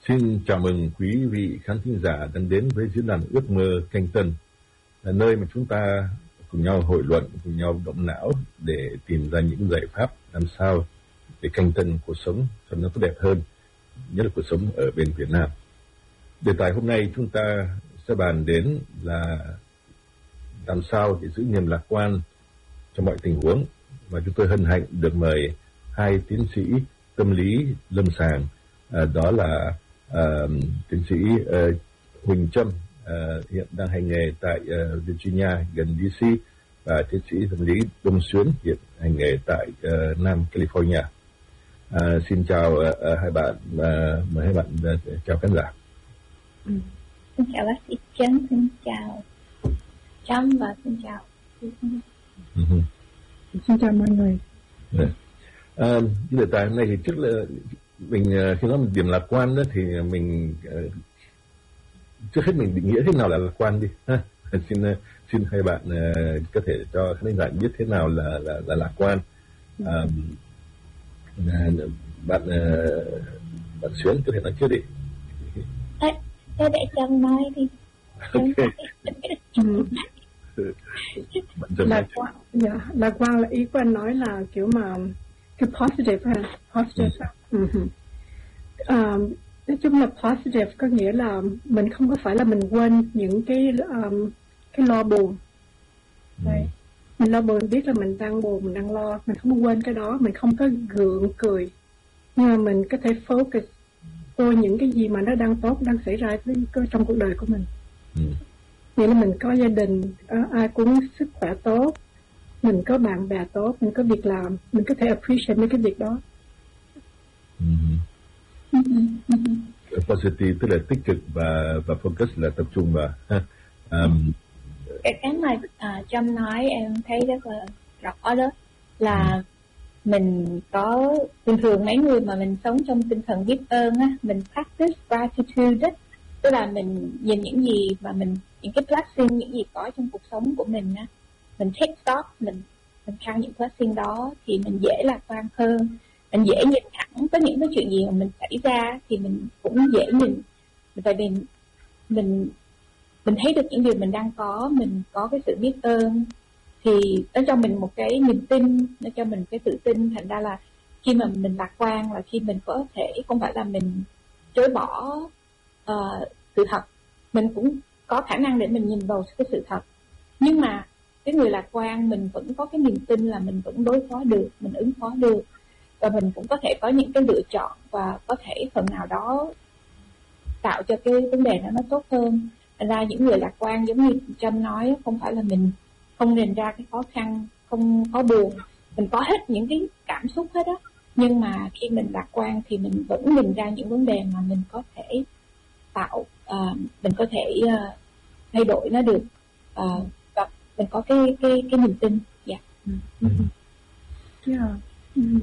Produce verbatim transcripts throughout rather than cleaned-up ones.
Xin chào mừng quý vị khán thính giả đang đến với diễn đàn Ước Mơ Canh Tân, là nơi mà chúng ta cùng nhau hội luận, cùng nhau động não để tìm ra những giải pháp làm sao để canh tân cuộc sống cho nó tốt đẹp hơn, nhất là cuộc sống ở bên Việt Nam. Đề tài hôm nay chúng ta sẽ bàn đến là làm sao để giữ niềm lạc quan trong mọi tình huống, và chúng tôi hân hạnh được mời hai tiến sĩ tâm lý lâm sàng, à, đó là à, tiến sĩ à, Huỳnh Trâm, à, hiện đang hành nghề tại à, Virginia gần đê xê, và tiến sĩ tâm lý Đông Xuyến hiện hành nghề tại à, Nam California. À, xin chào à, à, hai bạn, à, mời hai bạn à, chào khán giả. Ừ. Xin chào bác sĩ Trâm, xin chào Trâm và xin chào. Uh-huh. Xin chào mọi người. Yeah. À, cái đề tài hôm nay thì trước là mình khi nói một điểm lạc quan đó thì mình uh, trước hết mình định nghĩa thế nào là lạc quan đi ha. xin xin hai bạn uh, có thể cho khán giả biết thế nào là là, là lạc quan. Uh, uh, bạn uh, bạn Xuyến có thể nói trước đi. Thế, thế để Trâm nói đi. Okay. Lạc quan, dạ, lạc quan là ý của anh nói là kiểu mà cái positive ha, positive. Ừ. Uh-huh. Um, nói chung là positive có nghĩa là mình không có phải là mình quên những cái um, cái lo buồn. Đấy. Mình lo buồn, biết là mình đang buồn, mình đang lo, mình không có quên cái đó, mình không có gượng cười, nhưng mà mình có thể focus vô những cái gì mà nó đang tốt, đang xảy ra với, trong cuộc đời của mình. Ừ. Nghĩa là mình có gia đình, ai cũng sức khỏe tốt, mình có bạn bè tốt, mình có việc làm, mình có thể appreciate mấy cái việc đó. Mm-hmm. Mm-hmm. Positive tức là tích cực và và focus là tập trung vào. um, cái cái mà uh, Trâm nói em thấy rất là rõ đó là ừ. mình có thường thường mấy người mà mình sống trong tinh thần biết ơn á, mình practice gratitude đó, tức là mình nhìn những gì mà mình những cái blessing, những gì có trong cuộc sống của mình á, mình take stock, mình mình count những blessing đó thì mình dễ lạc quan hơn, mình dễ nhìn thẳng có những cái chuyện gì mà mình xảy ra thì mình cũng dễ nhìn, tại vì mình mình mình thấy được những điều mình đang có, mình có cái sự biết ơn thì nó cho mình một cái niềm tin, nó cho mình cái tự tin. Thành ra là khi mà mình lạc quan là khi mình có thể không phải là mình chối bỏ uh, sự thật, mình cũng có khả năng để mình nhìn vào cái sự thật, nhưng mà cái người lạc quan mình vẫn có cái niềm tin là mình vẫn đối phó được, mình ứng phó được, và mình cũng có thể có những cái lựa chọn và có thể phần nào đó tạo cho cái vấn đề đó nó tốt hơn. Thành ra những người lạc quan giống như Trâm nói, không phải là mình không nhìn ra cái khó khăn, không có buồn, mình có hết những cái cảm xúc hết á, nhưng mà khi mình lạc quan thì mình vẫn nhìn ra những vấn đề mà mình có thể tạo, uh, mình có thể uh, thay đổi nó được, uh, và mình có cái cái cái niềm tin. Dạ. Yeah. Mm-hmm. Yeah. Mm-hmm.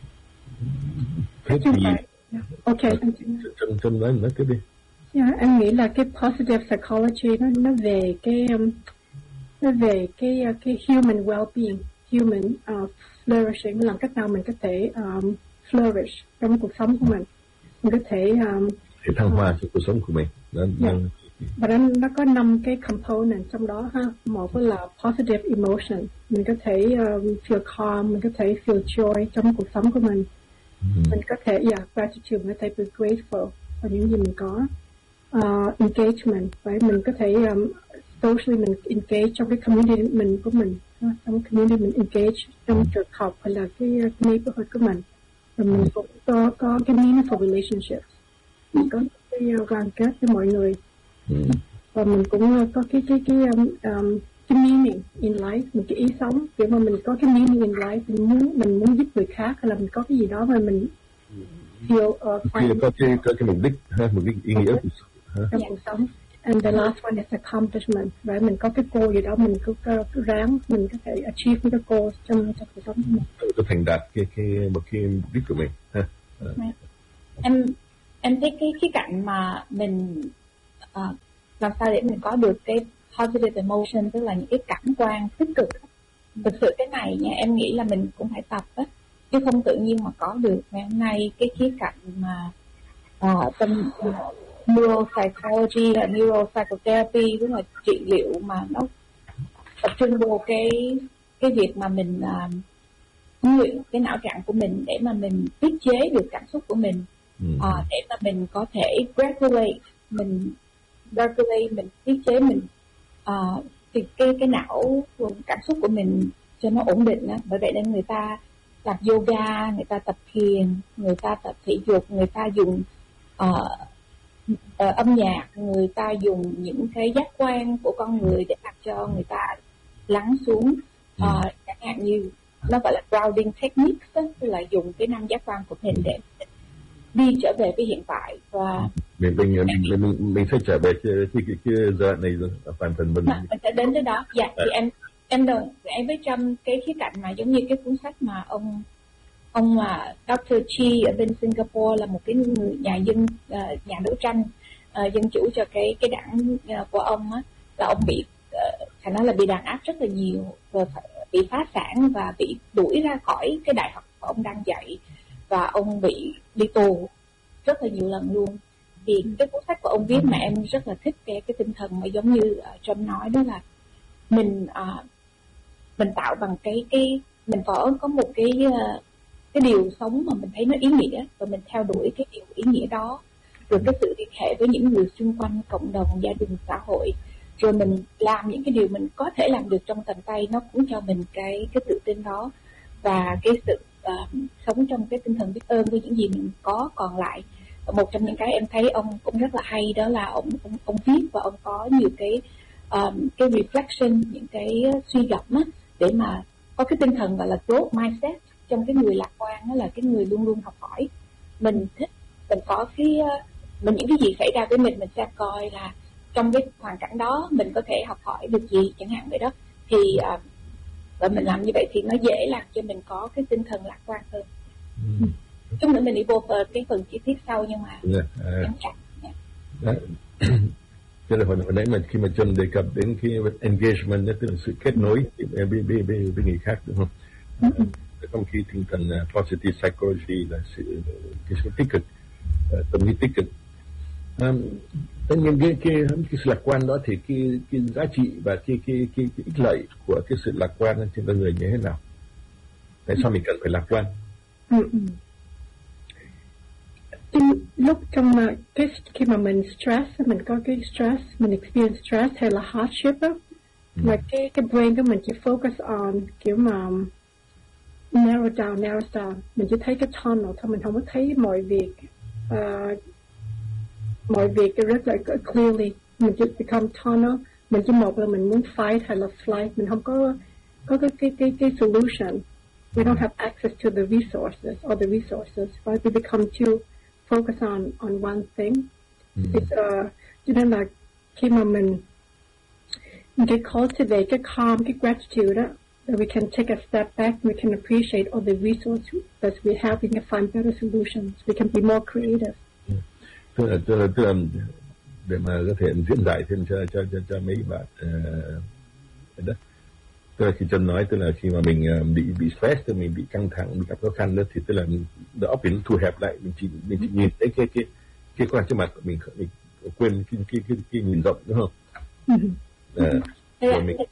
Thế thì yeah. Okay. Trâm Trâm nói nói tiếp đi. Yeah, em nghĩ là cái positive psychology nó nó về cái um, nó về cái uh, cái human well-being, human uh, flourishing, làm cách nào mình có thể um, flourish trong cuộc sống của mình, mình có thể um, thể thăng hoa trong cuộc sống của mình. Đó, yeah. đó. Và nó, nó có năm cái component trong đó ha. Một là positive emotion, mình có thể um, feel calm, mình có thể feel joy trong cuộc sống của mình. Mm-hmm. Mình có thể yeah, gratitude, mình có thể be grateful for những gì mình có. Uh, engagement, right? Mình có thể um, socially mình engage trong cái community mình của mình, uh, trong community mình engage trong trường học hay là cái, cái neighborhood của mình, và mình cũng có có cái meaningful relationships, mình có cái uh, đoàn kết với mọi người, mm. và mình cũng uh, có cái cái cái um, um, cái meaning in life, mình cái ý sống, kiểu mà mình có cái meaning in life, mình muốn mình muốn giúp người khác, hay là mình có cái gì đó mà mình feel uh, feel có cái có cái mục đích ha, mục đích ý nghĩa. Trong cuộc sống. And the last one is accomplishment, right? Mình có cái goal gì đó, mình cứ, cứ ráng, mình có thể achieve cái goal trong, trong cuộc sống của mình. Tự thành đạt cái cái một cái mục đích của mình. Ha. Yeah. Em em thấy cái cái cạnh mà mình uh, làm sao để mình có được cái positive emotion, tức là những cái cảm quan tích cực. Thực sự cái này nha, em nghĩ là mình cũng phải tập á, chứ không tự nhiên mà có được. Ngày hôm nay cái khía cạnh mà uh, tâm uh, neuropsychology là neuropsychotherapy, tức là trị liệu mà nó tập trung vào cái cái việc mà mình uh, huấn luyện cái não trạng của mình để mà mình tiết chế được cảm xúc của mình, uh, để mà mình có thể regulate, mình regulate, mình tiết chế mình uh, thì cái cái não cảm xúc của mình cho nó ổn định á. Bởi vậy nên người ta tập yoga, người ta tập thiền, người ta tập thể dục, người ta dùng uh, uh, âm nhạc, người ta dùng những cái giác quan của con người để làm cho người ta lắng xuống, uh, chẳng hạn như nó gọi là grounding techniques đó, tức là dùng cái năm giác quan của mình để đi trở về với hiện tại. Và mình mình mình mình, mình sẽ trở về cái cái cái, cái giai đoạn này hoàn toàn mình mình sẽ đến tới đó. Dạ thì em em đồng em với Trâm cái khía cạnh mà giống như cái cuốn sách mà ông ông mà doctor Chi ở bên Singapore là một cái người nhà dân uh, nhà đấu tranh uh, dân chủ cho cái cái đảng uh, của ông á, là ông bị uh, phải nói là bị đàn áp rất là nhiều, rồi bị phá sản và bị đuổi ra khỏi cái đại học mà ông đang dạy, và ông bị đi tù rất là nhiều lần luôn. Thì cái cuốn sách của ông viết mà em rất là thích cái cái tinh thần mà giống như uh, Trâm nói, đó là mình uh, mình tạo bằng cái cái mình có có một cái uh, cái điều sống mà mình thấy nó ý nghĩa, và mình theo đuổi cái điều ý nghĩa đó, rồi cái sự liên hệ với những người xung quanh, cộng đồng, gia đình, xã hội, rồi mình làm những cái điều mình có thể làm được trong tầm tay, nó cũng cho mình cái cái tự tin đó và cái sự uh, sống trong cái tinh thần biết ơn với những gì mình có còn lại. Và một trong những cái em thấy ông cũng rất là hay đó là ông ông, ông viết và ông có nhiều cái um, cái reflection, những cái suy gẫm á, để mà có cái tinh thần gọi là growth mindset trong cái người lạc quan, đó là cái người luôn luôn học hỏi. Mình thích mình có cái mình những cái gì xảy ra với mình mình sẽ coi là trong cái hoàn cảnh đó mình có thể học hỏi được gì chẳng hạn vậy đó, thì uh, và mình làm như vậy thì nó dễ làm cho mình có cái tinh thần lạc quan hơn. Ừ. Chút nữa mình đi vô cái phần chi tiết sau, nhưng mà yeah, uh, ngắn chặt. Tức là hồi nãy mà khi mà Trâm đề cập đến cái engagement, tức là sự kết nối với với với, với người khác, đúng không? Uh, trong khi tinh thần uh, positive psychology là sự cái sự tích cực, uh, tâm lý tích cực. Um, tất nhiên cái, cái cái sự lạc quan đó thì cái cái giá trị và cái cái cái, cái ích lợi của cái sự lạc quan trên con người như thế nào? Tại sao mình cần phải lạc quan? Ừ. Lúc trong mà cái khi mà mình stress, mình có cái stress, mình experience stress hay là hardship á, ừ. mà cái cái brain của mình chỉ focus on kiểu mà narrow down, narrow down, mình chỉ thấy cái tunnel thôi, mình không có thấy mọi việc uh, mọi việc rất là clearly. Mình chỉ become tunnel, mình chỉ một là mình muốn fight hay là flight, mình không có có cái cái cái cái solution. We don't have access to the resources or the resources, right? We become too focused on on one thing. Mm. It's uh, cho nên là khi mà mình mình cái cultivate cái calm, cái gratitude đó, that we can take a step back, we can appreciate all the resources that we have, we can find better solutions, we can be more creative. Mm. Tức là, tức là, tức là để mà có thể diễn giải thêm cho cho cho, cho mấy bạn uh, đó. Tức là khi Trâm nói, tức là khi mà mình uh, bị bị stress, tức mình bị căng thẳng, bị gặp khó khăn đó, thì tức là đầu óc mình thu hẹp lại, mình chỉ mình chỉ nhìn thấy cái cái cái quan trước mặt của mình, mình quên cái cái cái, cái nhìn rộng, đúng không? Uh, rồi mình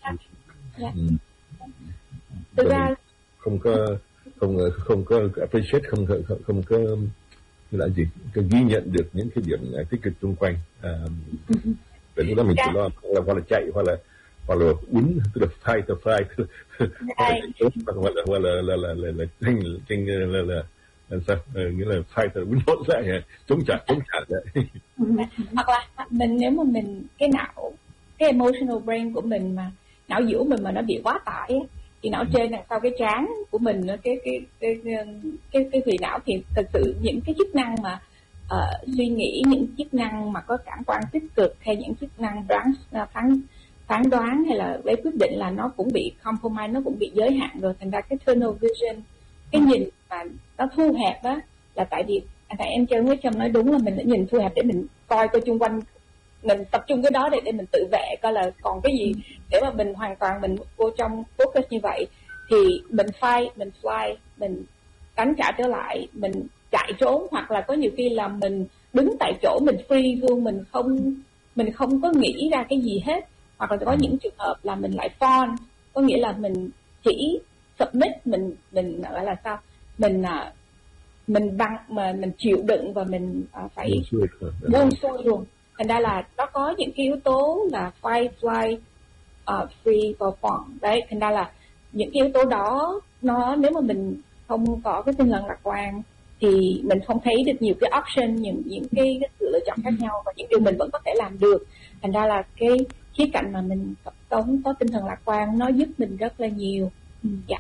thực ra không có không không có appreciate, không không không có là gì, cái ghi nhận được những cái điểm tích cực xung quanh. Và lúc đó mình chỉ lo là hoặc là chạy, hoặc là hoặc là uống, tức là fight or flight, hoặc là hoặc là là là là là tranh tranh là là làm sao, nghĩa là fight or uống hỗn lại, chống trả chống trả đấy. Hoặc là mình nếu mà mình cái não cái emotional brain của mình mà não giữa mình mà nó bị quá tải á, thì não trên đằng sau cái trán của mình, cái cái cái cái cái vị não thì thật sự những cái chức năng mà uh, suy nghĩ, những chức năng mà có cảm quan tích cực hay những chức năng đoán phán phán đoán hay là lấy quyết định là nó cũng bị compromise, nó cũng bị giới hạn rồi. Thành ra cái tunnel vision, cái nhìn mà nó thu hẹp đó, là tại vì tại em chơi với Trâm nói đúng là mình đã nhìn thu hẹp để mình coi coi chung quanh, mình tập trung cái đó để để mình tự vệ coi là còn cái gì để mà mình hoàn toàn mình vô trong focus như vậy, thì mình fight, mình fly, mình đánh trả trở lại, mình chạy trốn, hoặc là có nhiều khi là mình đứng tại chỗ mình free luôn, mình không mình không có nghĩ ra cái gì hết, hoặc là có những trường hợp là mình lại fawn, có nghĩa là mình chỉ submit, mình mình gọi là sao, mình mình băng mà mình chịu đựng và mình uh, phải buông xuôi luôn. Thành ra là nó có những cái yếu tố là fight, flight, uh, free và fawn đấy. Thành ra là những cái yếu tố đó, nó nếu mà mình không có cái tinh thần lạc quan thì mình không thấy được nhiều cái option, những những cái, cái sự lựa chọn khác nhau và những điều mình vẫn có thể làm được. Thành ra là cái khía cạnh mà mình tập sống có tinh thần lạc quan nó giúp mình rất là nhiều. Dạ.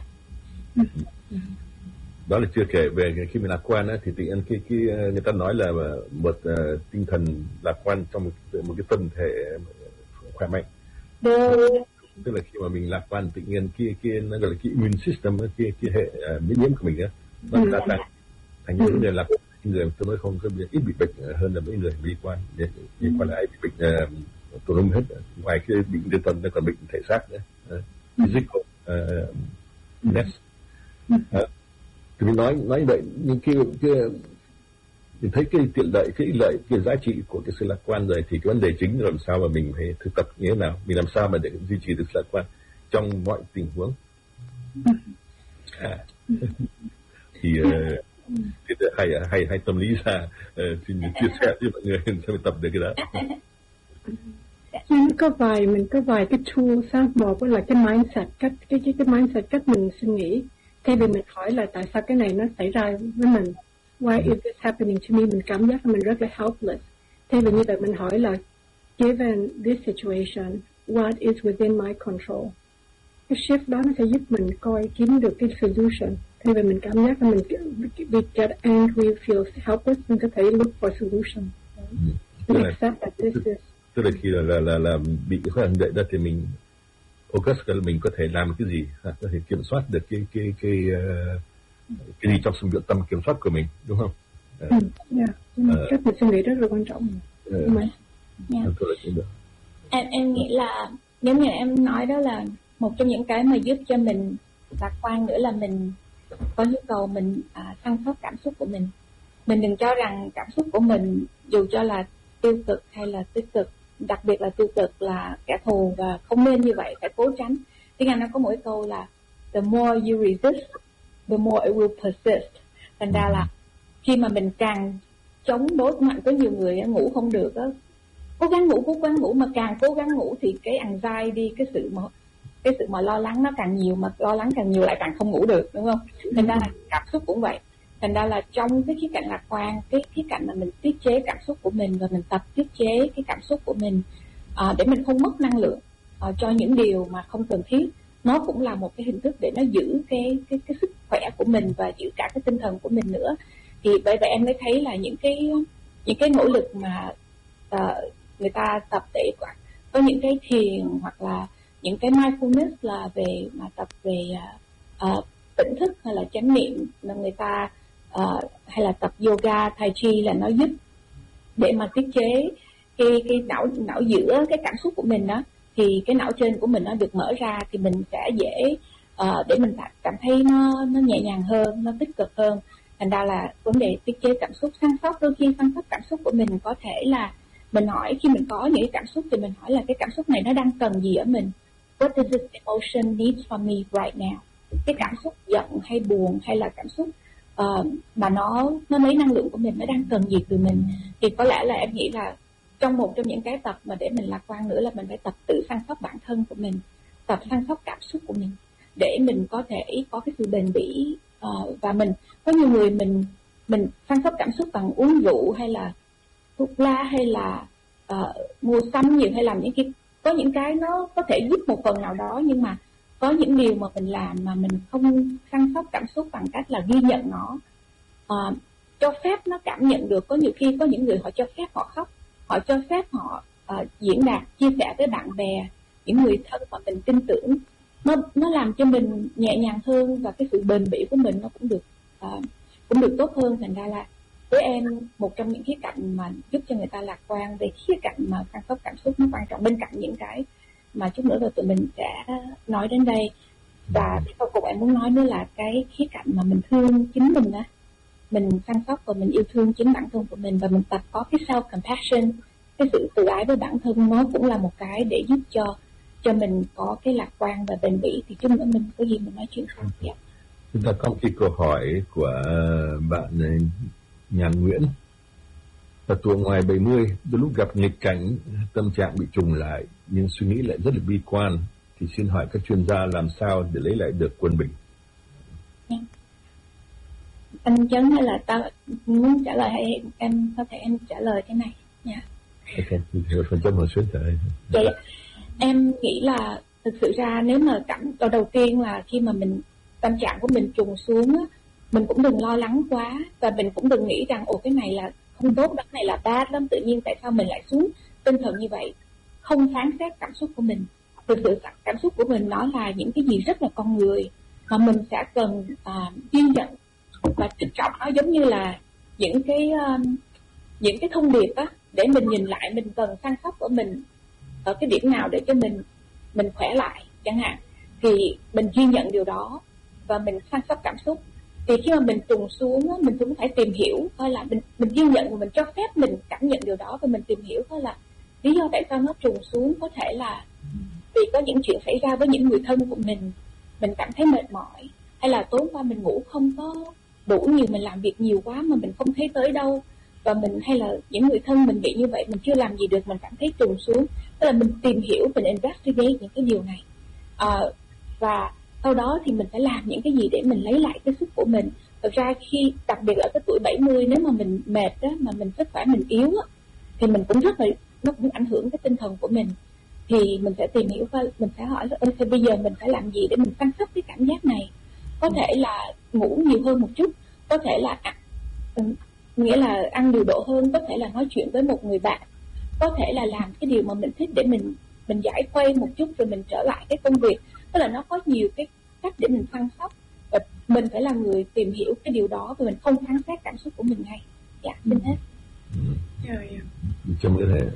Đó là chưa kể về khi mình lạc quan á, thì tự nhiên cái, cái người ta nói là một uh, tinh thần lạc quan trong một, một cái thân thể khỏe mạnh. Được. Tức là khi mà mình lạc quan tự nhiên kia kia nó gọi là cái immune system, cái cái hệ uh, miễn nhiễm của mình á, nó gia tăng. Thành những người lạc quan, người tôi nói không có ít bị bệnh hơn là mấy người bi quan. Bi quan là ai bị bệnh uh, tùm lum hết, ngoài cái bệnh tinh thần nó còn bệnh thể xác nữa, uh, physical uh, ness. Uh, thì mình nói nói vậy, nhưng kia kia mình thấy cái tiện lợi, cái lợi, cái giá trị của cái sự lạc quan rồi, thì cái vấn đề chính là làm sao mà mình phải thực tập như thế nào, mình làm sao mà để duy trì được sự lạc quan trong mọi tình huống. À. Thì uh, hay hay hay tâm lý ra uh, xin chia sẻ với mọi người sao mình tập được cái đó. Mình có vài mình có vài cái tool sao, một là cái mindset, cách cái cái cái mindset cách mình suy nghĩ. Thay vì mình hỏi là tại sao cái này nó xảy ra với mình, why is this happening to me, mình cảm giác là mình rất là helpless. Thay vì như vậy mình hỏi là given this situation, what is within my control. Cái shift đó nó sẽ giúp mình coi kiếm được cái solution. Thay vì mình cảm giác là mình we get angry, feel helpless, mình có thể look for solution. Mình accept that this is. Tức là khi là là là, là bị khó khăn vậy đó thì mình focus là mình có thể làm cái gì, có thể kiểm soát được cái cái cái uh, cái gì trong sự lựa tâm kiểm soát của mình, đúng không? Uh, ừ, yeah. uh, cách mình suy nghĩ rất là quan trọng. Uh, yeah. Em em nghĩ là giống như em nói đó, là một trong những cái mà giúp cho mình lạc quan nữa là mình có nhu cầu mình à, săn sóc cảm xúc của mình. Mình đừng cho rằng cảm xúc của mình dù cho là tiêu cực hay là tích cực, đặc biệt là tiêu cực là kẻ thù, và không nên như vậy, phải cố tránh. Tiếng Anh nó có mỗi câu là the more you resist, the more it will persist. Thành ra là khi mà mình càng chống đối mạnh, có nhiều người ngủ không được á, cố gắng ngủ, cố gắng ngủ, mà càng cố gắng ngủ thì cái anxiety, cái sự mà cái sự mà lo lắng nó càng nhiều, mà lo lắng càng nhiều lại càng không ngủ được, đúng không? Thành ra là cảm xúc cũng vậy. Thành ra là trong cái khía cạnh lạc quan, cái khía cạnh mà mình tiết chế cảm xúc của mình và mình tập tiết chế cái cảm xúc của mình à, để mình không mất năng lượng à, cho những điều mà không cần thiết, nó cũng là một cái hình thức để nó giữ cái cái cái sức khỏe của mình và giữ cả cái tinh thần của mình nữa. Thì bởi vậy em mới thấy là những cái những cái nỗ lực mà uh, người ta tập để có những cái thiền hoặc là những cái mindfulness là về mà tập về uh, uh, tỉnh thức hay là chánh niệm, là người ta uh, hay là tập yoga, tai chi, là nó giúp để mà tiết chế cái cái não não giữa cái cảm xúc của mình đó, thì cái não trên của mình nó được mở ra thì mình sẽ dễ uh, để mình cảm thấy nó nó nhẹ nhàng hơn, nó tích cực hơn. Thành ra là vấn đề tiết chế cảm xúc, săn sóc, đôi khi săn sóc cảm xúc của mình có thể là mình hỏi, khi mình có những cảm xúc thì mình hỏi là cái cảm xúc này nó đang cần gì ở mình. What does this emotion need from me right now? Cái cảm xúc giận hay buồn hay là cảm xúc uh, mà nó nó lấy năng lượng của mình, nó đang cần gì từ mình. Thì có lẽ là em nghĩ là trong một trong những cái tập mà để mình lạc quan nữa là mình phải tập tự săn sóc bản thân của mình, tập săn sóc cảm xúc của mình để mình có thể có cái sự bền bỉ. Uh, và mình có nhiều người mình mình săn sóc cảm xúc bằng uống rượu hay là thuốc lá hay là uh, mua sắm nhiều hay làm những cái, có những cái nó có thể giúp một phần nào đó, nhưng mà có những điều mà mình làm mà mình không săn sóc cảm xúc bằng cách là ghi nhận nó, uh, cho phép nó cảm nhận được. Có nhiều khi có những người họ cho phép họ khóc, họ cho phép họ uh, diễn đạt, chia sẻ với bạn bè, những người thân mà mình tin tưởng, nó nó làm cho mình nhẹ nhàng hơn và cái sự bền bỉ của mình nó cũng được uh, cũng được tốt hơn. Thành ra là với em, một trong những khía cạnh mà giúp cho người ta lạc quan về khía cạnh mà săn sóc cảm xúc nó quan trọng, bên cạnh những cái mà chút nữa rồi tụi mình sẽ nói đến đây. Và cái câu cùng em muốn nói nữa là cái khía cạnh mà mình thương chính mình á, mình săn sóc và mình yêu thương chính bản thân của mình, và mình tập có cái self compassion, cái sự tự ái với bản thân, nó cũng là một cái để giúp cho cho mình có cái lạc quan và bền bỉ. Thì chúng nữa mình có gì mình nói chuyện không? Yeah. Chúng ta có một cái câu hỏi của bạn Nhàn Nguyễn. Ở tuổi ngoài bảy mươi, đôi lúc gặp nghịch cảnh, tâm trạng bị trùng lại, nhưng suy nghĩ lại rất là bi quan. Thì xin hỏi các chuyên gia làm sao để lấy lại được quân bình? Yeah. Anh Chấn hay là tao muốn trả lời, hay em có thể em trả lời cái này nha? Yeah. Ok, thì phần trăm hồi xuyên trả lời. Dạ, em nghĩ là thực sự ra nếu mà cảm đầu đầu tiên là khi mà mình tâm trạng của mình trùng xuống á, mình cũng đừng lo lắng quá, và mình cũng đừng nghĩ rằng ồ cái này là không tốt, cái này là bad lắm, tự nhiên tại sao mình lại xuống tinh thần như vậy. Không phán xét cảm xúc của mình. Thực sự cảm xúc của mình nó là những cái gì rất là con người, mà mình sẽ cần uh, ghi nhận và trân trọng nó, giống như là những cái uh, những cái thông điệp á, để mình nhìn lại mình cần săn sóc của mình ở cái điểm nào để cho mình mình khỏe lại chẳng hạn, thì mình ghi nhận điều đó và mình săn sóc cảm xúc. Thì khi mà mình trùng xuống á, mình cũng phải tìm hiểu coi là mình mình ghi nhận và mình cho phép mình cảm nhận điều đó, và mình tìm hiểu coi là lý do tại sao nó trùng xuống. Có thể là vì có những chuyện xảy ra với những người thân của mình, mình cảm thấy mệt mỏi, hay là tối qua mình ngủ không có đủ nhiều, mình làm việc nhiều quá mà mình không thấy tới đâu, và mình hay là những người thân mình bị như vậy, mình chưa làm gì được, mình cảm thấy trùng xuống. Tức là mình tìm hiểu, mình investigate những cái điều này, à, và sau đó thì mình phải làm những cái gì để mình lấy lại cái sức của mình. Thật ra khi đặc biệt là cái tuổi bảy mươi, nếu mà mình mệt đó, mà mình sức khỏe mình yếu đó, thì mình cũng rất là nó cũng ảnh hưởng cái tinh thần của mình. Thì mình sẽ tìm hiểu và mình sẽ hỏi là okay, bây giờ mình phải làm gì để mình săn sóc cái cảm giác này. Có thể là ngủ nhiều hơn một chút, có thể là à, nghĩa là ăn điều độ hơn, có thể là nói chuyện với một người bạn, có thể là làm cái điều mà mình thích để mình mình giải khuây một chút rồi mình trở lại cái công việc. Tức là nó có nhiều cái cách để mình săn sóc, và mình phải là người tìm hiểu cái điều đó, và mình không phán xét cảm xúc của mình ngay. Dạ, xin hết. Dạ, dạ. Trong cái này,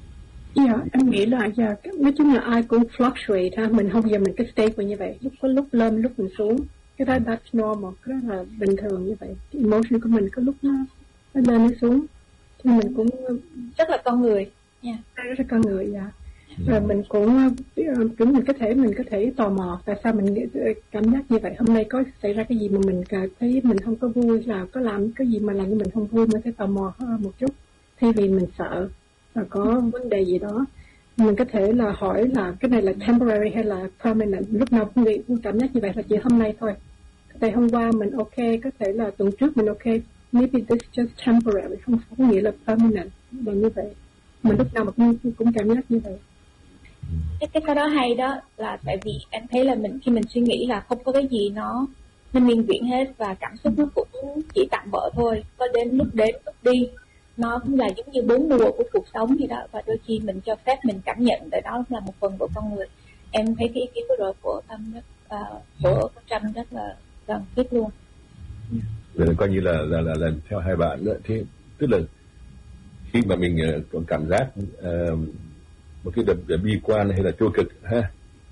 dạ, em nghĩ là dạ, nói chung là ai cũng fluctuate ha, mình không bao giờ mình cái stable như vậy, lúc có lúc lên lúc mình xuống, cái đó that's normal, cái đó là bình thường như vậy. Emotion của mình có lúc nó, nó lên nó xuống, thì mình cũng rất là con người nha. Yeah. Rất là con người. Dạ. Rồi mình cũng kiểu mình có thể mình có thể tò mò tại sao mình cảm giác như vậy, hôm nay có xảy ra cái gì mà mình thấy mình không có vui, là có làm cái gì mà làm cho mình không vui, mình phải tò mò một chút thay vì mình sợ là có vấn đề gì đó. Mình có thể là hỏi là cái này là temporary hay là permanent, lúc nào cũng nghĩ cũng cảm giác như vậy là chỉ hôm nay thôi, có thể hôm qua mình ok, có thể là tuần trước mình ok, maybe this just temporary, không có nghĩa là permanent là như vậy. Mình lúc nào mà cũng, cũng cảm giác như vậy. Cái cái cái đó hay đó, là tại vì em thấy là mình khi mình suy nghĩ là không có cái gì nó nó miên viễn hết, và cảm xúc nó cũng chỉ tạm bợ thôi, có đến lúc đến lúc đi, nó cũng là giống như bốn mùa của cuộc sống vậy đó, và đôi khi mình cho phép mình cảm nhận, tại đó là một phần của con người. Em thấy cái ý kiến vừa rồi của Tâm rất uh, của con Trâm rất là cần thiết luôn. Vậy là coi như là là là, là theo hai bạn nữa, thì tức là khi mà mình còn cảm giác uh, một cái đợt bi quan hay là tiêu cực ha,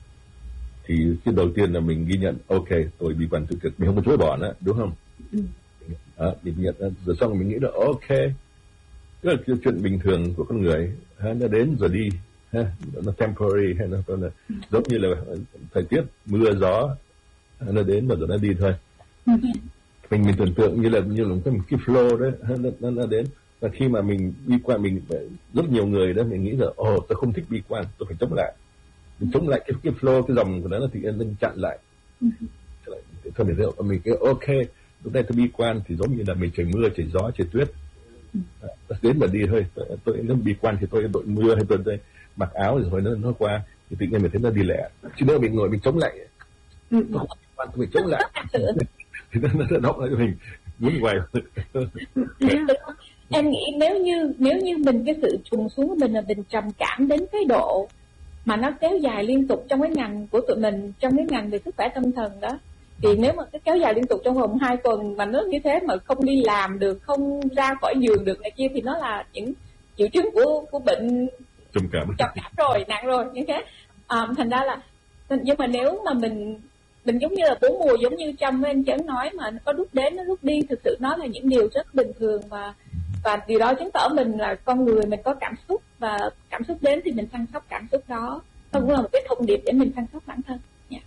thì cái đầu tiên là mình ghi nhận ok tôi bi quan tiêu cực, mình không có chối bỏ nữa, đúng không? Ừ. À, mình nhận rồi xong rồi mình nghĩ là ok, tức là cái chuyện bình thường của con người ha, nó đến rồi đi ha, nó temporary hay nó, nó là giống như là thời tiết mưa gió, nó đến rồi nó đi thôi. Ừ. mình mình tưởng tượng như là như là cái, cái flow đấy, nó, nó, nó đến. Và khi mà mình bi quan, mình rất nhiều người đó mình nghĩ là ồ oh, tôi không thích bi quan, tôi phải chống lại, mình chống lại cái cái flow, cái dòng của nó thì nó chặn lại. Thôi mình thấy mình cái ok, lúc này tôi bi quan thì giống như là mình trời mưa trời gió trời tuyết, à, đến mà đi thôi. Tôi, tôi nó bi quan thì tôi đội mưa hay tôi, tôi mặc áo rồi nó nó qua, thì tự nhiên mình thấy nó đi lẹ, chứ nếu mình ngồi mình chống lại, tôi không bi quan tôi phải chống lại thì nó nó động lại cho mình muốn hoài. Em nghĩ nếu như nếu như mình cái sự trùng xuống của mình là mình trầm cảm đến cái độ mà nó kéo dài liên tục trong cái ngành của tụi mình, trong cái ngành về sức khỏe tâm thần đó, thì nếu mà cái kéo dài liên tục trong vòng hai tuần mà nó như thế mà không đi làm được, không ra khỏi giường được này kia, thì nó là những triệu chứng của của bệnh trầm cảm trầm cảm rồi, nặng rồi như thế. À, thành ra là nhưng mà nếu mà mình mình giống như là bốn mùa, giống như Trâm với anh Chấn nói, mà nó có lúc đến nó lúc đi, thực sự nó là những điều rất bình thường, và và điều đó chứng tỏ mình là con người, mình có cảm xúc, và cảm xúc đến thì mình săn sóc cảm xúc đó. Nó cũng là một cái thông điệp để mình săn sóc bản thân. Yeah.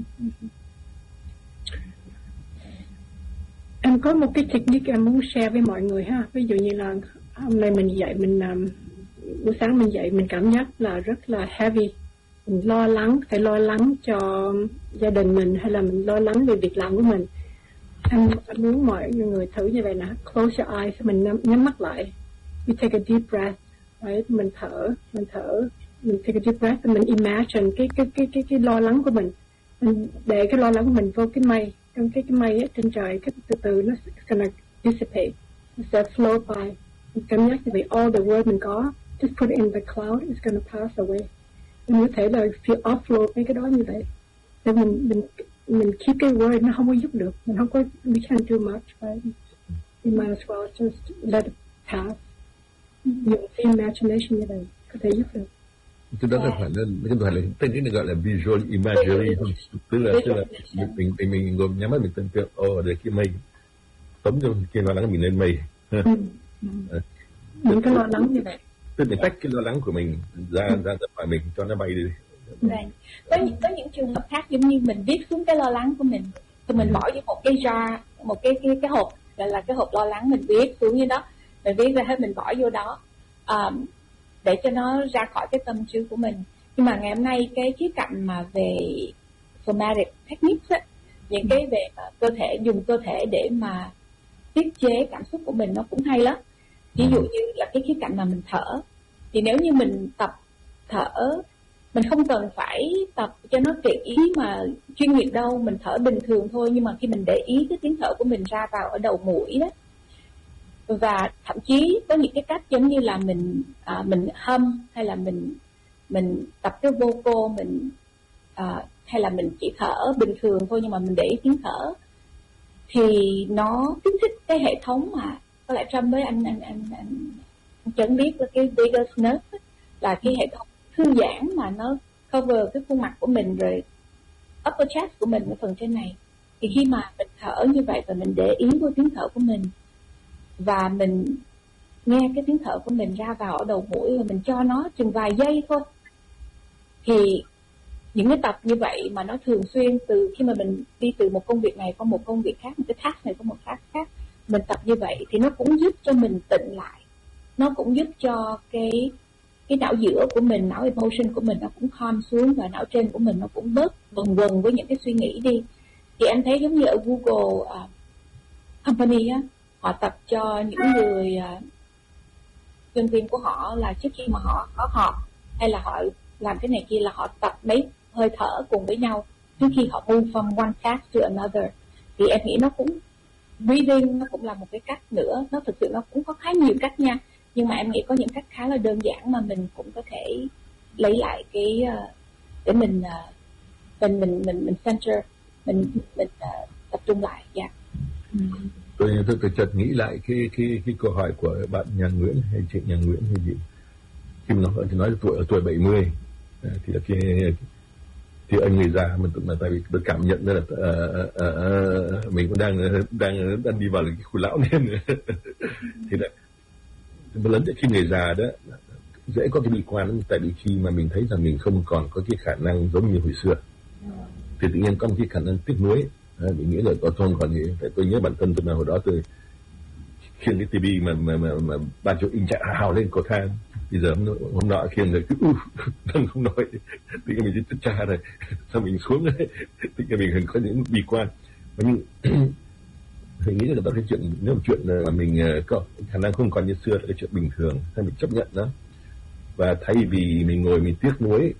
Em có một cái technique em muốn share với mọi người ha. Ví dụ như là hôm nay mình dậy, mình um, buổi sáng mình dậy mình cảm giác là rất là heavy, mình lo lắng, phải lo lắng cho gia đình mình, hay là mình lo lắng về việc làm của mình. Em, em muốn mọi người thử như vậy nè. Close your eyes, mình nhắm, nhắm mắt lại. You take a deep breath, right? Mình thở, mình thở, mình take a deep breath, và mình imagine cái cái cái cái cái lo lắng của mình. Mình để cái lo lắng của mình vô cái mây, trong cái cái mây ở trên trời, cái từ từ nó sẽ gonna dissipate, nó sẽ flow by. Mình cảm giác như vậy, all the word mình có, just put it in the cloud, it's gonna pass away. Mình có thể là feel offload mấy cái đó như vậy. Để mình mình mình keep cái word, nó không có giúp được, mình không có, we can't do much, right? We might as well just let it pass. Dùng cái imagination như vậy có thể giúp được. Cái đó là phải là cái phải là tên cái này gọi là visual imagery thôi, tức là tức là mình mình mình gồm nhắm mắt mình tưởng tượng, ô để cái mây tống cho kia lo lắng mình lên mây. Những cái lo lắng như vậy. Tức là tách cái lo lắng của mình ra ra ra khỏi mình cho nó bay đi. Right. Có những có những trường hợp khác, giống như mình viết xuống cái lo lắng của mình, thì mình bỏ vô một cái jar, một cái cái cái hộp, gọi là cái hộp lo lắng, mình viết xuống như đó, mình viết ra hết, mình bỏ vô đó, um, để cho nó ra khỏi cái tâm trí của mình. Nhưng mà ngày hôm nay cái khía cạnh mà về somatic techniques á, những cái về uh, cơ thể, dùng cơ thể để mà tiết chế cảm xúc của mình nó cũng hay lắm. Ví dụ như là cái khía cạnh mà mình thở, thì nếu như mình tập thở, mình không cần phải tập cho nó kỹ mà chuyên nghiệp đâu, mình thở bình thường thôi, nhưng mà khi mình để ý cái tiếng thở của mình ra vào ở đầu mũi đó, và thậm chí có những cái cách giống như là mình à, mình hum, hay là mình mình tập cái vocal, mình à, hay là mình chỉ thở bình thường thôi, nhưng mà mình để ý tiếng thở, thì nó kích thích cái hệ thống mà có lẽ Trâm với anh anh anh anh, anh Trấn biết là cái vagus nerve, là cái hệ thống thư giãn mà nó cover cái khuôn mặt của mình, rồi upper chest của mình ở phần trên này. Thì khi mà mình thở như vậy và mình để ý vô tiếng thở của mình, và mình nghe cái tiếng thở của mình ra vào ở đầu mũi, và mình cho nó chừng vài giây thôi, thì những cái tập như vậy mà nó thường xuyên, từ khi mà mình đi từ một công việc này qua một công việc khác, một cái task này qua một task khác, mình tập như vậy thì nó cũng giúp cho mình tịnh lại, nó cũng giúp cho cái cái não giữa của mình, não emotion của mình nó cũng calm xuống, và não trên của mình nó cũng bớt vần vần với những cái suy nghĩ đi. Thì anh thấy giống như ở Google uh, Company á, họ tập cho những người uh, nhân viên của họ là trước khi mà họ có họp hay là họ làm cái này kia, là họ tập mấy hơi thở cùng với nhau trước khi họ move from one task to another. Thì em nghĩ nó cũng, breathing nó cũng là một cái cách nữa, nó thực sự nó cũng có khá nhiều cách nha, nhưng mà em nghĩ có những cách khá là đơn giản mà mình cũng có thể lấy lại cái uh, để mình uh, mình mình mình mình center, mình mình uh, tập trung lại. Dạ. Yeah. Tôi tôi, tôi chợt nghĩ lại cái cái cái câu hỏi của bạn nhà Nguyễn hay chị nhà Nguyễn hay gì, khi mà nó thì nói tuổi ở tuổi bảy mươi thì là cái thì anh người già mình tự là tại vì tôi cảm nhận ra là uh, uh, uh, mình cũng đang đang đang đi vào cái khu lão niên thì là lớn khi người già đó dễ có cái bi quan, tại vì khi mà mình thấy rằng mình không còn có cái khả năng giống như hồi xưa thì tự nhiên có một cái khả năng tiếc nuối. Mình nghĩ là có không còn gì. Tại tôi nhớ bản thân tôi là hồi đó tôi khiêng cái tivi mà mà mà, mà ban chỗ in chạy hào lên cầu thang, bây giờ hôm, hôm nọ khiêng rồi cứ uh, không nói, tự nhiên mình chỉ tức cha rồi, sao mình xuống đấy, tự nhiên mình có những bi quan. Nhưng mình nghĩ là đó cái chuyện, nếu một chuyện mà mình có khả năng không còn như xưa là cái chuyện bình thường, hay mình chấp nhận đó, và thay vì mình ngồi mình tiếc nuối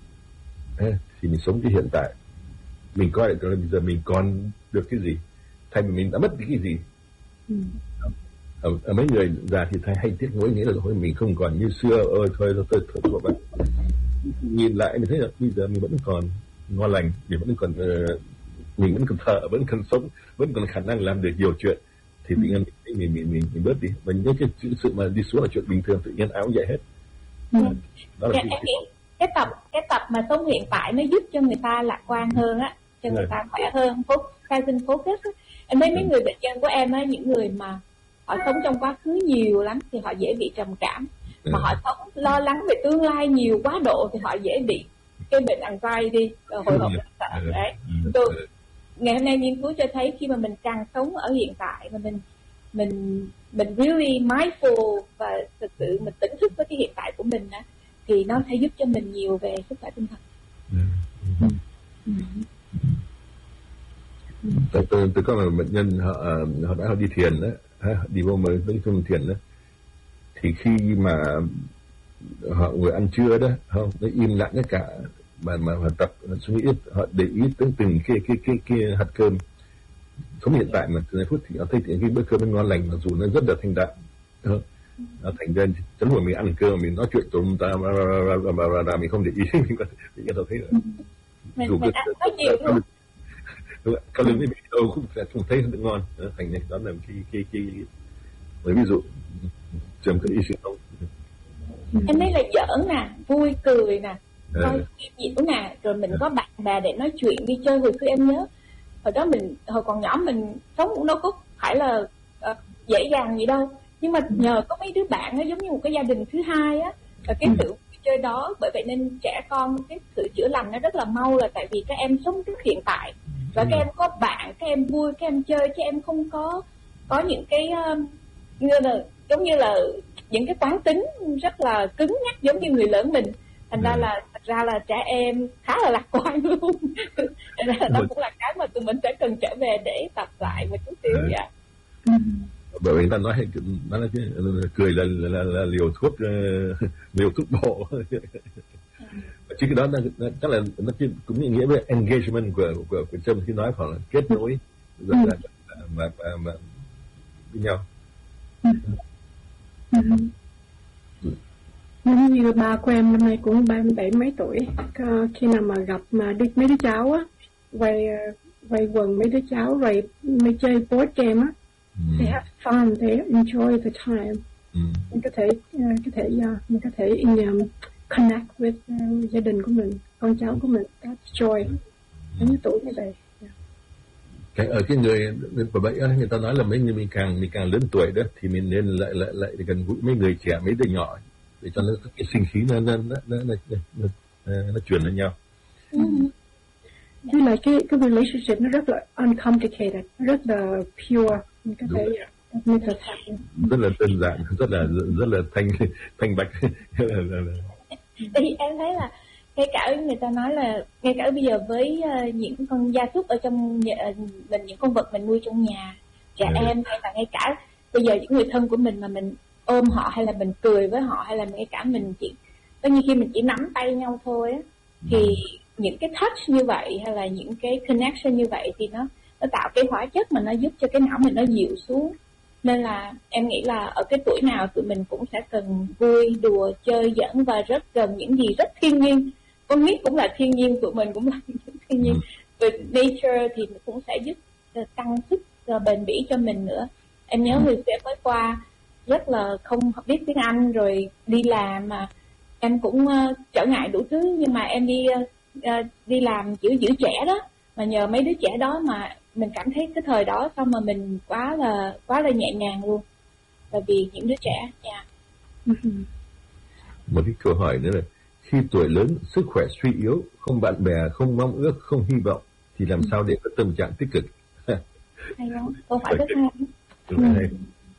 thì mình sống cái hiện tại, mình coi lại là bây giờ mình còn được cái gì, thay vì mình đã mất cái gì. Ừ. Ở, ở mấy người già thì thay hay tiếc nuối, nghĩa là thôi mình không còn như xưa, ơi thôi thôi thôi, thôi, thôi bạn. Nhìn lại mình thấy là bây giờ mình vẫn còn ngon lành, mình vẫn còn uh, mình vẫn còn thở, vẫn còn sống, vẫn còn khả năng làm được nhiều chuyện, thì tự nhiên mình mình mình mình, mình bớt đi, và những cái sự mà đi xuống là chuyện bình thường, tự nhiên áo vậy hết. Ừ. Đó là cái, cái, cái tập cái tập mà sống hiện tại nó giúp cho người ta lạc quan hơn á. cho người ta khỏe hơn, present focus. Em thấy mấy người bệnh nhân của em á, những người mà họ sống trong quá khứ nhiều lắm thì họ dễ bị trầm cảm, mà họ sống lo lắng về tương lai nhiều quá độ thì họ dễ bị cái bệnh anxiety, hồi hộp sợ đấy. Rồi ngày hôm nay nghiên cứu cho thấy khi mà mình càng sống ở hiện tại mà mình mình mình really mindful và thực sự mình tỉnh thức với cái hiện tại của mình á, thì nó sẽ giúp cho mình nhiều về sức khỏe tinh thần. Tôi tôi tôi có một bệnh nhân họ họ đã họ đi thiền đó, đi vô mới tới trung thiền đó, thì khi mà họ ngồi ăn trưa đó, không, nó im lặng tất cả, mà mà họ tập suy nghĩ, họ để ý tới từng cái cái cái cái hạt cơm. Không hiện tại mà từ giây phút thì họ thấy cái bữa cơm nó ngon lành, mặc dù nó rất là thanh đạm, nó thành ra chấn hồi mình ăn cơm mình nói chuyện tụm ta ra mình không để ý mình có mình có thấy là dù mình ăn có nhiều luôn, cao lương với bị đâu cũng sẽ không thấy được ngon, thành ra đó là cái cái cái với ví dụ chấm cái ý sự không. Em thấy là giỡn nè, vui cười nè, coi dịu nè, rồi mình có bạn bè để nói chuyện đi chơi. Hồi xưa em nhớ hồi đó mình hồi còn nhỏ mình sống cũng đâu có phải là uh, dễ dàng gì đâu, nhưng mà nhờ có mấy đứa bạn nó giống như một cái gia đình thứ hai á, và cái sự chơi đó, bởi vậy nên trẻ con cái sự chữa lành nó rất là mau, là tại vì các em sống rất hiện tại và các em có bạn, các em vui, các em chơi, chứ em không có có những cái uh, như là giống như là những cái quán tính rất là cứng nhắc giống như người lớn mình. Thành ra là thật ra là trẻ em khá là lạc quan luôn. Thành ra đó cũng là cái mà tụi mình sẽ cần trở về để tập lại một chút xíu vậy. Bởi vì người ta nói nó là cái cười là là, là, là liều thuốc uh, liều thuốc bổ. Chứ cái đó nó chắc là nó cũng như nghĩa với engagement của của của Trâm khi nói, phải là kết nối rất là mà mà, mà với nhau. Giống như ba của em năm nay cũng ba mươi bảy mấy tuổi, khi nào mà gặp mà đứa, mấy đứa cháu á, quay quay quần mấy đứa cháu rồi mới chơi board game á, mm. they have fun, they enjoy the time. Mm. Mình có thể có thể uh, mình có thể in, um, connect with uh, gia đình của mình, con cháu của mình, that's joy. Mấy mm. tuổi như vậy. Yeah. Cái ở cái người của vậy á, người ta nói là mấy người mình càng mình càng lớn tuổi đó thì mình nên lại lại lại gần gũi mấy người trẻ, mấy đứa nhỏ, để cho nó cái sinh khí nó nó nó nó nó, nó, nó, nó chuyển lên nhau. Mm. Chứ là cái cái relationship nó rất là uncomplicated, rất là pure, mình có thể make it happen. Rất là đơn giản, rất là rất là thanh thanh bạch. Thì em thấy là ngay cả người ta nói là ngay cả bây giờ với uh, những con gia súc ở trong nhà, mình những con vật mình nuôi trong nhà, trẻ ừ. em, hay là ngay cả bây giờ những người thân của mình mà mình ôm họ, hay là mình cười với họ, hay là ngay cả mình chỉ có như khi mình chỉ nắm tay nhau thôi á, thì ừ. những cái touch như vậy hay là những cái connection như vậy thì nó nó tạo cái hóa chất mà nó giúp cho cái não mình nó dịu xuống. Nên là em nghĩ là ở cái tuổi nào tụi mình cũng sẽ cần vui, đùa, chơi giỡn và rất gần những gì rất thiên nhiên. Con nít cũng là thiên nhiên, tụi mình cũng là thiên nhiên. Về nature thì cũng sẽ giúp tăng sức bền bỉ cho mình nữa. Em nhớ người sẽ mới qua rất là không biết tiếng Anh, rồi đi làm mà em cũng uh, trở ngại đủ thứ, nhưng mà em đi uh, đi làm giữ giữ trẻ đó, mà nhờ mấy đứa trẻ đó mà mình cảm thấy cái thời đó xong mà mình quá là quá là nhẹ nhàng luôn, là vì những đứa trẻ. Yeah. Một cái câu hỏi nữa là khi tuổi lớn, sức khỏe suy yếu, không bạn bè, không mong ước, không hy vọng, thì làm sao để có tâm trạng tích cực? Hay không? Câu hỏi rất hay. Đúng hay.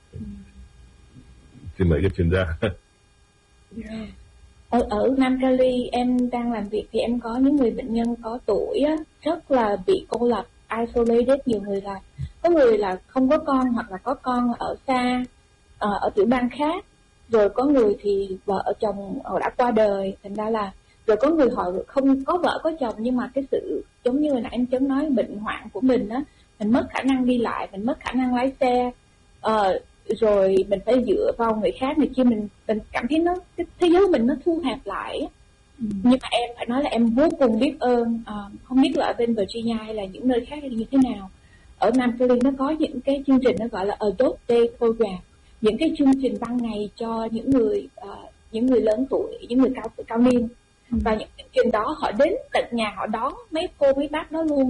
Xin mời các chuyên gia. Yeah. Ở, ở Nam Cali em đang làm việc thì em có những người bệnh nhân có tuổi á, rất là bị cô lập, isolated. Nhiều người là có người là không có con, hoặc là có con ở xa, ở, ở tiểu bang khác, rồi có người thì vợ chồng họ đã qua đời, thành ra là rồi có người họ không có vợ có chồng, nhưng mà cái sự giống như hồi nãy anh Trấn nói, bệnh hoạn của mình á, mình mất khả năng đi lại, mình mất khả năng lái xe, ờ, rồi mình phải dựa vào người khác này kia, mình mình cảm thấy nó cái thế giới mình nó thu hẹp lại. Ừ. Nhưng mà em phải nói là em vô cùng biết ơn, à, không biết là ở bên Virginia hay là những nơi khác hay như thế nào, ở Nam Cali nó có những cái chương trình nó gọi là Adult Day Program, những cái chương trình ban ngày cho những người uh, những người lớn tuổi, những người cao cao niên. Ừ. Và những chương trình đó họ đến tận nhà họ đón mấy cô mấy bác đó luôn,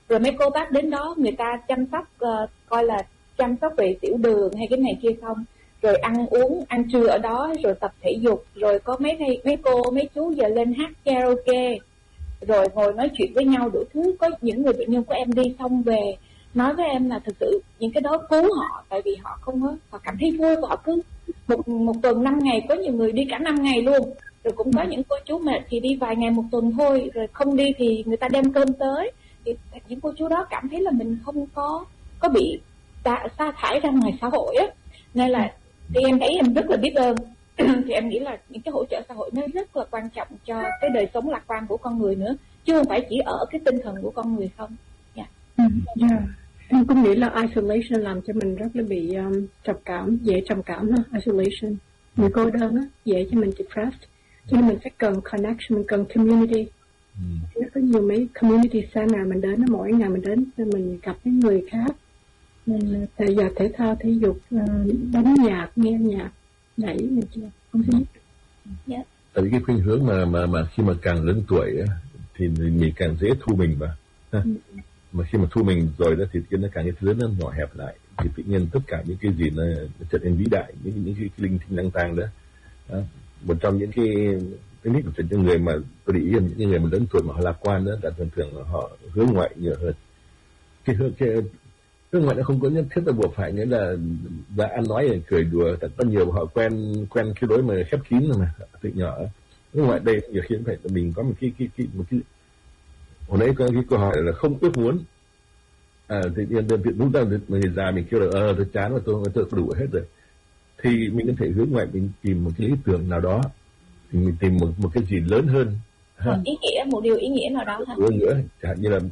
rồi mấy cô bác đến đó người ta chăm sóc, uh, coi là chăm sóc về tiểu đường hay cái này kia không, rồi ăn uống ăn trưa ở đó, rồi tập thể dục, rồi có mấy thầy, mấy cô mấy chú giờ lên hát karaoke, rồi ngồi nói chuyện với nhau đủ thứ. Có những người bệnh nhân của em đi xong về nói với em là thực sự những cái đó cứu họ, tại vì họ không có, họ cảm thấy vui, họ cứ một một tuần năm ngày, có nhiều người đi cả năm ngày luôn, rồi cũng có những cô chú mệt thì đi vài ngày một tuần thôi, rồi không đi thì người ta đem cơm tới, thì những cô chú đó cảm thấy là mình không có có bị sa, sa thải ra ngoài xã hội á, nên là thì em thấy em rất là biết ơn. Thì em nghĩ là những cái hỗ trợ xã hội nó rất là quan trọng cho cái đời sống lạc quan của con người nữa, chứ không phải chỉ ở cái tinh thần của con người không. Yeah. Yeah. Em cũng nghĩ là isolation làm cho mình rất là bị um, trầm cảm, dễ trầm cảm ha. Isolation, mình cô đơn á, dễ cho mình depressed, cho nên mình phải cần connection, mình cần community. Nó có nhiều mấy community center mình đến, mỗi ngày mình đến mình gặp những người khác, mình thể dục, thể thao, thể dục, đánh nhạc, nghe nhạc, nhảy này kia, không biết. Yeah. Tại vì cái khuynh hướng mà mà mà khi mà càng lớn tuổi ấy, thì mình càng dễ thu mình vào. Ừ. Mà khi mà thu mình rồi đó thì cái nó càng cái thứ nó nhỏ hẹp lại, thì tự nhiên tất cả những cái gì nó, nó trở nên vĩ đại, những những cái, cái linh thiêng lang tang đó. đó. Một trong những cái cái nít của những người mà tôi để ý là những người mà lớn tuổi mà họ lạc quan đó, là thường thường họ hướng ngoại nhiều hơn. Cái hướng cái hướng ngoại nó không có nhất thiết là buộc phải, nghĩa là đã ăn nói rồi cười đùa, tại có nhiều họ quen quen cái lối mà khép kín rồi mà từ nhỏ. Hướng ngoại đây nhiều khi phải mình có một cái cái cái một cái hồi nãy có cái câu hỏi là không ước muốn, à thì đơn vị lúc đó người già mình kêu là ờ tôi chán và tôi tôi đủ hết rồi, thì mình có thể hướng ngoại, mình tìm một cái lý tưởng nào đó, thì mình tìm một một cái gì lớn hơn, một ý nghĩa, một điều ý nghĩa nào đó ha. Hơn nữa, chẳng hạn như là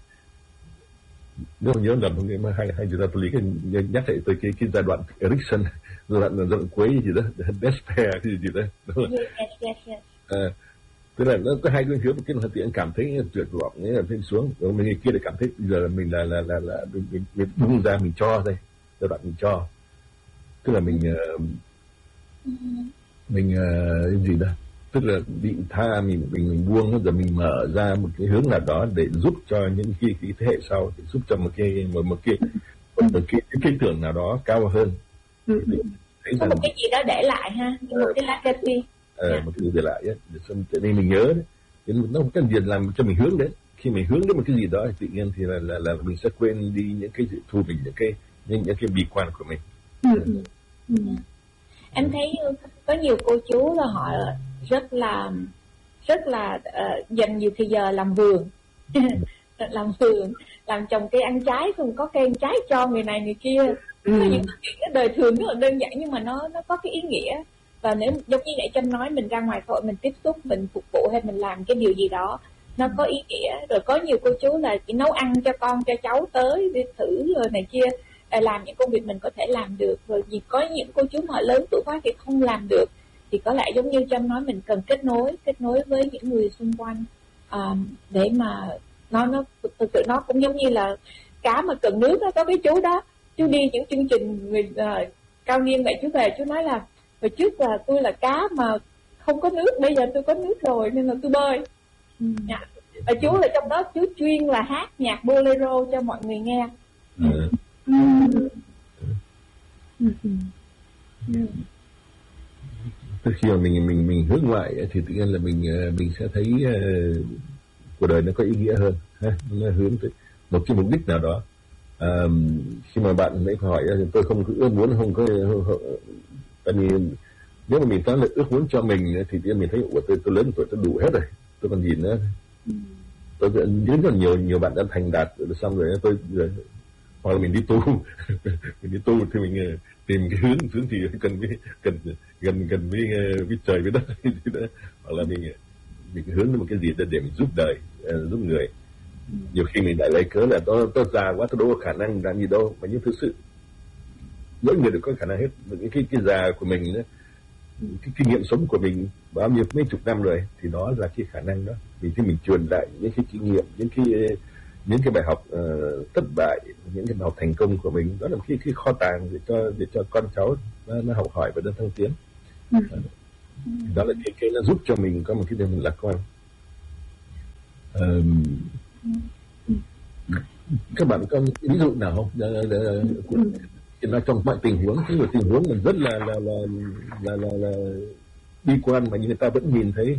nếu mà nhớ lầm không, hay hay người ta tôi lý cái nhắc lại tới cái cái giai đoạn Erikson, giai đoạn giai đoạn cuối gì đó, despair cái gì gì đó, đúng không? Yes, yes, yes. À, tức là nó có hai cái hướng, một cái là tự cảm thấy tuyệt vọng, nghĩa là lên xuống, rồi mình kia để cảm thấy bây giờ mình là là là là mình, mình bung ra mình cho đây, giai đoạn mình cho, tức là mình uh, mình uh, cái gì đó, tức là định tha mình mình mình buông, rồi mình mở ra một cái hướng nào đó để giúp cho những cái, cái thế hệ sau, để giúp cho một cái một một cái một cái cái, cái tưởng nào đó cao hơn. Có một cái gì đó để lại ha, một cái legacy. Ờ, một cái gì để lại ấy, để cho nên mình nhớ đấy, thì nó không cần gì làm cho mình hướng đến, khi mình hướng đến một cái gì đó thì tự nhiên thì là là, là mình sẽ quên đi những cái sự thu mình, những cái những, những cái bi quan của mình. Ừ. Ừ. Em thấy có nhiều cô chú là họ rất là rất là uh, dành nhiều thời giờ làm vườn, làm vườn, làm trồng cây ăn trái, không có cây ăn trái cho người này người kia. Ừ. Có những cái đời thường rất là đơn giản nhưng mà nó nó có cái ý nghĩa. Và nếu giống như nãy Trâm nói, mình ra ngoài xã hội mình tiếp xúc, mình phục vụ hay mình làm cái điều gì đó nó có ý nghĩa. Rồi có nhiều cô chú là chỉ nấu ăn cho con cho cháu tới đi thử rồi này kia, làm những công việc mình có thể làm được. Rồi vì có những cô chú mà lớn tuổi quá thì không làm được, thì có lẽ giống như Trâm nói, mình cần kết nối kết nối với những người xung quanh, um, để mà nó nó thực sự nó cũng giống như là cá mà cần nước đó. Có cái chú đó, chú đi những chương trình người uh, cao niên vậy, chú về chú nói là hồi trước là tôi là cá mà không có nước, bây giờ tôi có nước rồi nên là tôi bơi. Ừ. Dạ. Và chú là trong đó chú chuyên là hát nhạc bolero cho mọi người nghe. Ừ. Ừ. Ừ. Từ khi mà mình mình mình hướng ngoại thì tự nhiên là mình mình sẽ thấy uh, cuộc đời nó có ý nghĩa hơn, ha? Nó hướng tới một cái mục đích nào đó. À, khi mà bạn ấy hỏi thì tôi không ước muốn, không có, tại vì nếu mà mình nói là ước muốn cho mình thì mình thấy ủa tôi, tôi lớn tuổi tôi đủ hết rồi, tôi còn gì nữa. Ừ. Tôi nhớ rất nhiều nhiều bạn đã thành đạt xong rồi tôi rồi, hoặc là mình đi tu mình đi tu thì mình tìm cái hướng hướng thì cần với cần gần gần với với trời với đất hoặc là mình mình hướng đến một cái gì để, để mình giúp đời, giúp người. Nhiều khi mình lại lấy cớ là tôi tôi già quá, tôi đâu có khả năng làm gì đâu, mà nhưng thực sự mỗi người đều có khả năng hết. Những cái cái già của mình nữa, cái kinh nghiệm sống của mình bao nhiêu mấy chục năm rồi thì đó là cái khả năng đó. Vì khi mình truyền lại những cái kinh nghiệm, những cái những cái bài học uh, thất bại, những cái bài học thành công của mình, đó là một cái, cái kho tàng để cho để cho con cháu nó, nó học hỏi và nó thăng tiến. Ừ. Uh, đó là cái cái nó giúp cho mình có một cái điều mình lạc quan. Uh, Các bạn có ví dụ nào không? Là, là, là, là trong mọi tình huống, cái tình huống mình rất là là là là là, là bi quan mà người ta vẫn nhìn thấy.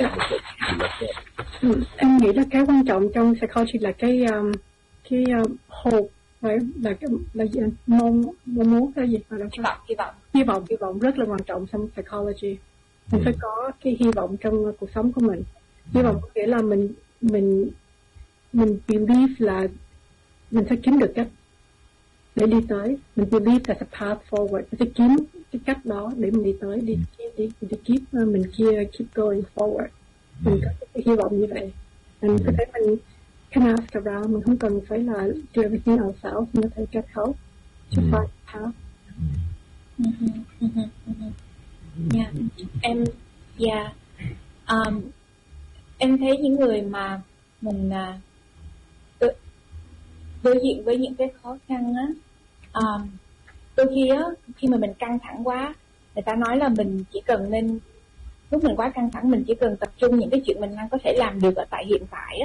Ừ, em nghĩ là cái quan trọng trong psychology là cái um, cái uh, hope, phải là cái là gì mong mong muốn cái gì mà là hy vọng hy vọng hy vọng hy vọng rất là quan trọng trong psychology. Mình ừ. phải có cái hy vọng trong uh, cuộc sống của mình. Hy vọng có nghĩa là mình mình mình believe là mình sẽ kiếm được cách để đi tới. Mình believe there's a path forward. Mình sẽ kiếm cái cách đó để mình đi tới, đi đi đi, đi keep mình kia keep going forward. Mình có cái hy vọng như vậy. Mình có thể mình can ask around, mình không cần phải là do everything ourselves, mình có thể get help to find a path. Yeah, em yeah, um, em thấy những người mà mình uh, đối diện với những cái khó khăn á, um, đôi khi á khi mà mình căng thẳng quá, người ta nói là mình chỉ cần nên lúc mình quá căng thẳng mình chỉ cần tập trung những cái chuyện mình đang có thể làm được ở tại hiện tại á,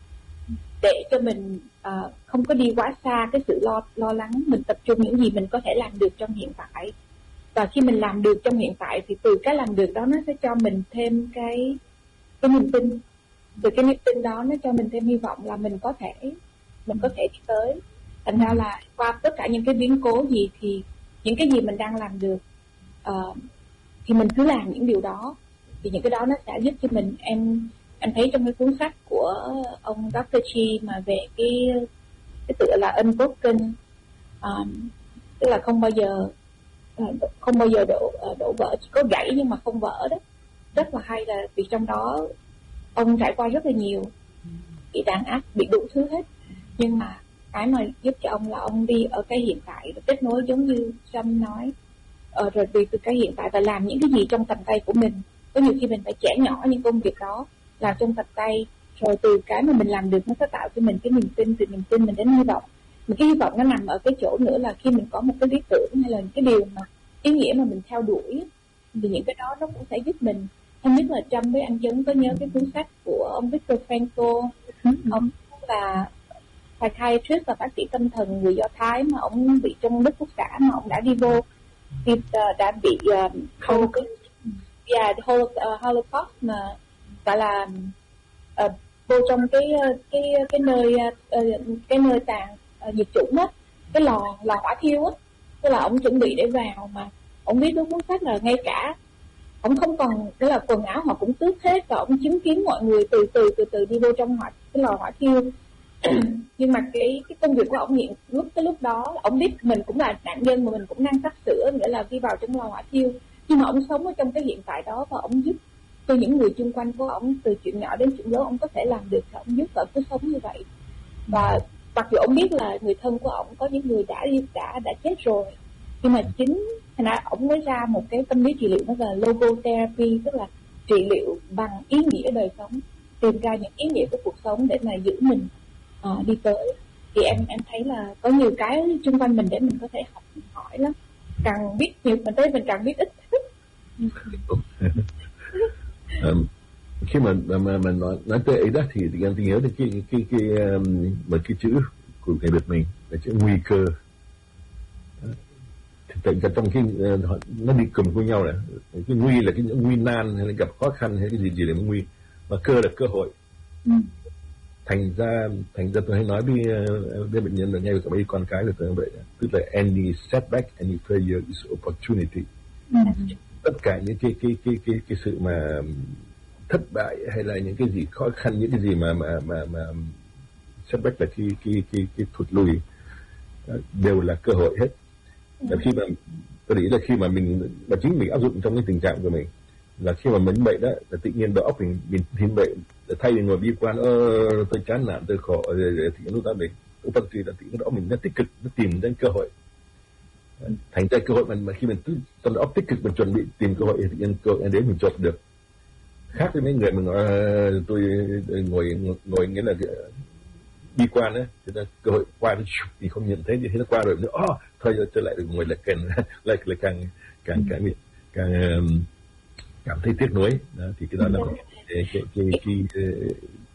để cho mình uh, không có đi quá xa cái sự lo lo lắng. Mình tập trung những gì mình có thể làm được trong hiện tại, và khi mình làm được trong hiện tại thì từ cái làm được đó nó sẽ cho mình thêm cái cái niềm tin. Từ cái niềm tin đó nó cho mình thêm hy vọng là mình có thể mình có thể đi tới. Thành ra là qua tất cả những cái biến cố gì thì những cái gì mình đang làm được, uh, thì mình cứ làm những điều đó, thì những cái đó nó sẽ giúp cho mình. Em em thấy trong cái cuốn sách của ông doctor Chi mà về cái cái tựa là Unbroken, um, tức là không bao giờ không bao giờ đổ đổ vỡ, chỉ có gãy nhưng mà không vỡ đó. Rất là hay, là vì trong đó ông trải qua rất là nhiều, bị đàn áp, bị đủ thứ hết, nhưng mà cái mà giúp cho ông là ông đi ở cái hiện tại, kết nối giống như Trâm nói, ờ, rồi đi từ cái hiện tại và làm những cái gì trong tầm tay của mình. Có nhiều khi mình phải chẻ nhỏ những công việc đó, làm trong tầm tay, rồi từ cái mà mình làm được nó sẽ tạo cho mình cái niềm tin, từ niềm tin mình đến hy vọng. Mà cái hy vọng nó nằm ở cái chỗ nữa là khi mình có một cái lý tưởng hay là cái điều mà ý nghĩa mà mình theo đuổi, thì những cái đó nó cũng sẽ giúp mình. Em biết là Trâm với anh Chấn có nhớ cái cuốn sách của ông Viktor Frankl, ông là psychiatrist và bác sĩ tâm thần người Do Thái mà ông bị trong Đức Quốc xã, mà ông đã đi vô thì uh, đã bị uh, Holocaust, yeah, uh, Holocaust mà gọi là uh, vô trong cái cái cái nơi uh, cái nơi tàn uh, diệt chủng á, cái lò lò hỏa thiêu á, tức là ông chuẩn bị để vào, mà ông biết đúng cuốn sách là ngay cả ông không còn, tức là quần áo họ cũng tước hết, và ông chứng kiến mọi người từ từ từ từ đi vô trong hỏa cái lò hỏa thiêu. Nhưng mà cái cái công việc của ông hiện lúc cái lúc đó ông biết mình cũng là nạn nhân mà mình cũng đang sắp sửa nghĩa là đi vào trong lò hỏa thiêu, nhưng mà ông sống ở trong cái hiện tại đó và ông giúp cho những người xung quanh của ông, từ chuyện nhỏ đến chuyện lớn ông có thể làm được, thì ông giúp và cứ sống như vậy. Và mặc dù ông biết là người thân của ông có những người đã đã đã chết rồi, nhưng mà chính thành ra ông mới ra một cái tâm lý trị liệu nó là logotherapy, tức là trị liệu bằng ý nghĩa đời sống, tìm ra những ý nghĩa của cuộc sống để mà giữ mình uh, đi tới. Thì em em thấy là có nhiều cái xung quanh mình để mình có thể học hỏi lắm, càng biết nhiều mình tới mình càng biết ít. um, khi mà mà mình nói nói tới ấy đó thì em nhớ đến cái cái cái, cái um, một cái chữ của người Việt mình là chữ nguy cơ. Tại ra trong cái uh, nó đi cùng với nhau này, cái nguy là cái nguy nan hay là gặp khó khăn hay cái gì gì là nguy, mà cơ là cơ hội. Ừ. thành ra thành ra tôi hay nói với với bệnh nhân là ngay cả mấy con cái là tôi vậy, tức là any setback, any failure is opportunity. Ừ. Tất cả những cái cái cái cái cái sự mà thất bại hay là những cái gì khó khăn, những cái gì mà mà mà mà setback là cái cái cái cái thụt lùi đều là cơ hội hết. Là khi mà tôi nghĩ là khi mà mình và chính mình áp dụng trong cái tình trạng của mình là khi mà mình bệnh đó là tự nhiên đầu óc mình mình thiên bệnh, thay vì ngồi bi quan ơ tôi chán nản tôi khổ rồi thì lúc đó mình lúc đó thì là tự nhiên đầu óc mình nó tích cực, nó tìm đến cơ hội. Thành ra cơ hội mình mà khi mình trong đầu óc tích cực mình chuẩn bị tìm cơ hội thì tự nhiên cơ hội đến mình chộp được. Khác với mấy người mình nói tôi ngồi ngồi nghĩa là bi quan á, thì là cơ hội qua thì không nhận thấy, thì nó qua rồi nữa oh, thôi trở lại được ngồi lại càng lại lại càng càng càng càng, càng cảm thấy tiếc nuối đó. Thì cái đó là cái cái cái cái, cái,